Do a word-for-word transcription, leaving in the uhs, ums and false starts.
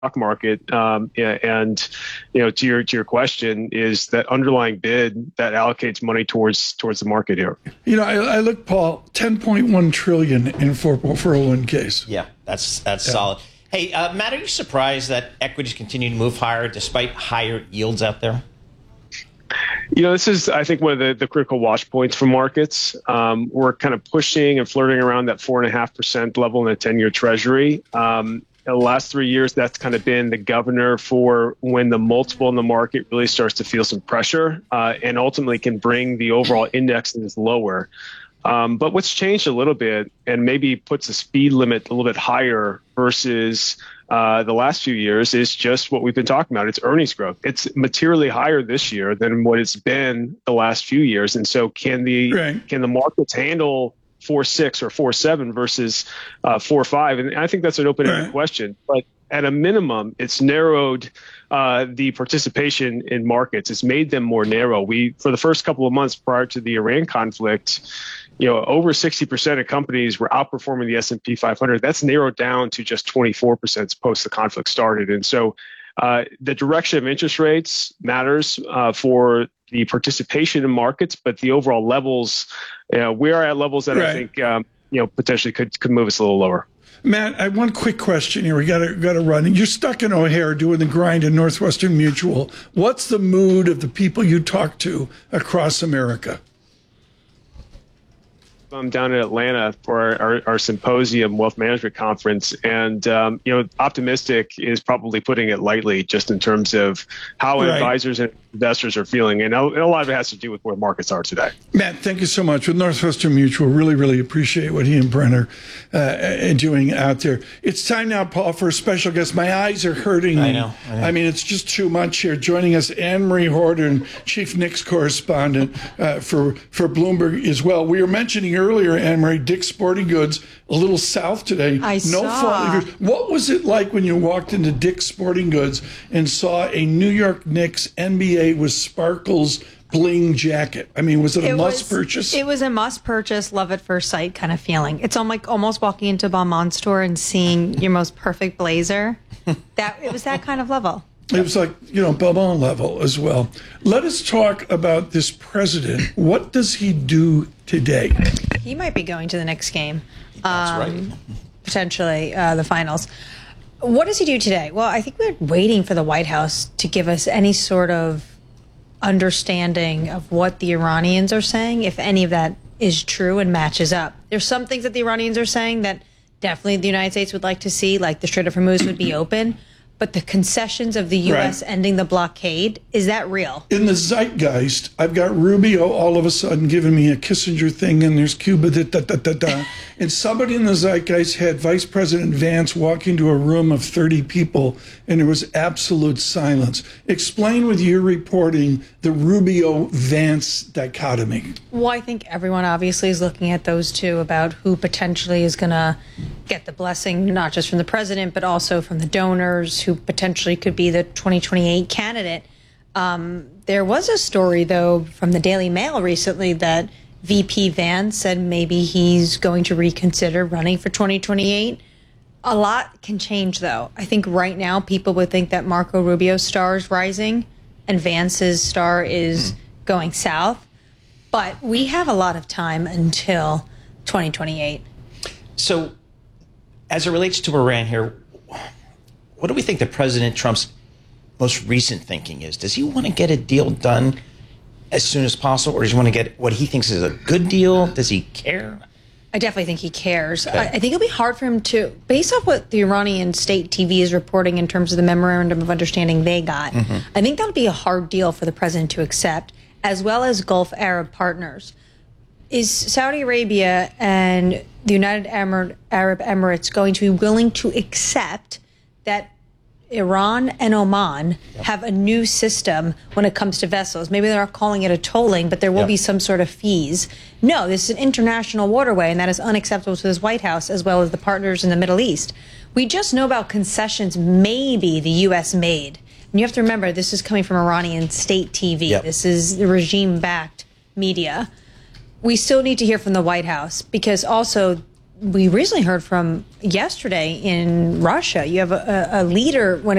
market. Um, yeah, and you know, to your to your question, is that underlying bid that allocates money towards towards the market here. You know, I, I look, Paul, ten point one trillion in four oh one Ks. Yeah, that's that's Yeah. solid. Hey, uh, Matt, are you surprised that equities continue to move higher despite higher yields out there? You know, this is, I think, one of the, the critical watch points for markets. Um, we're kind of pushing and flirting around that four and a half percent level in the ten-year Treasury. Um, in the last three years, that's kind of been the governor for when the multiple in the market really starts to feel some pressure uh, and ultimately can bring the overall indexes lower. Um, but what's changed a little bit and maybe puts the speed limit a little bit higher versus uh, the last few years is just what we've been talking about. It's earnings growth. It's materially higher this year than what it's been the last few years. And so can the Right. can the markets handle four six or four seven versus uh, four five? And I think that's an open-ended Right. question. But at a minimum, it's narrowed uh, the participation in markets. It's made them more narrow. We, for the first couple of months prior to the Iran conflict, you know, over sixty percent of companies were outperforming the S and P five hundred. That's narrowed down to just twenty-four percent post the conflict started. And so uh, the direction of interest rates matters uh, for the participation in markets, but the overall levels, you know, we are at levels that Right. I think, um, you know, potentially could, could move us a little lower. Matt, I have one quick question here. We got to got to run. You're stuck in O'Hare doing the grind in Northwestern Mutual. What's the mood of the people you talk to across America? I'm down in Atlanta for our, our, our symposium wealth management conference, and um, you know, optimistic is probably putting it lightly, just in terms of how Right. advisors and investors are feeling, and a, and a lot of it has to do with where markets are today. Matt, thank you so much. With Northwestern Mutual, really, really appreciate what he and Brenner uh, are doing out there. It's time now, Paul, for a special guest. My eyes are hurting. I know, I know. I mean, it's just too much here. Joining us, Anne-Marie Horton, Chief Knicks correspondent uh, for, for Bloomberg as well. We were mentioning earlier, Anne-Marie, Dick's Sporting Goods, a little south today. I no saw. fault of yours. What was it like when you walked into Dick's Sporting Goods and saw a New York Knicks N B A with sparkles bling jacket? I mean, was it a It must was, purchase? It was a must purchase, love at first sight kind of feeling. It's on like almost walking into a Balmain store and seeing your most perfect blazer. That it was that kind of level. It was like, you know, Belmont level as well. Let us talk about this president. What does he do today? He might be going to the next game. That's um, right. Potentially uh, the finals. What does he do today? Well, I think we're waiting for the White House to give us any sort of understanding of what the Iranians are saying, if any of that is true and matches up. There's some things that the Iranians are saying that definitely the United States would like to see, like the Strait of Hormuz would be open. But the concessions of the U S Right. ending the blockade, is that real? In the zeitgeist, I've got Rubio all of a sudden giving me a Kissinger thing, and there's Cuba, da, da, da, da, da. And somebody in the zeitgeist had Vice President Vance walk into a room of thirty people, and there was absolute silence. Explain with your reporting the Rubio-Vance dichotomy. Well, I think everyone obviously is looking at those two about who potentially is going to get the blessing, not just from the president, but also from the donors who potentially could be the twenty twenty-eight candidate. Um, there was a story, though, from the Daily Mail recently that V P Vance said maybe he's going to reconsider running for twenty twenty-eight. A lot can change, though. I think right now people would think that Marco Rubio's star is rising and Vance's star is going south. But we have a lot of time until twenty twenty-eight. So, as it relates to Iran here, what do we think that President Trump's most recent thinking is? Does he want to get a deal done as soon as possible, or does he want to get what he thinks is a good deal? Does he care? I definitely think he cares. Okay. I, I think it'll be hard for him to, based off what the Iranian state T V is reporting in terms of the memorandum of understanding they got, Mm-hmm. I think that'll be a hard deal for the president to accept, as well as Gulf Arab partners. Is Saudi Arabia and the United Emir- Arab Emirates going to be willing to accept that Iran and Oman have a new system when it comes to vessels? Maybe they're not calling it a tolling, but there will Yeah. be some sort of fees. No, this is an international waterway, and that is unacceptable to this White House as well as the partners in the Middle East. We just know about concessions maybe the U S made. And you have to remember, this is coming from Iranian state T V. Yep. This is the regime-backed media. We still need to hear from the White House, because also we recently heard from yesterday in Russia. You have a, a leader when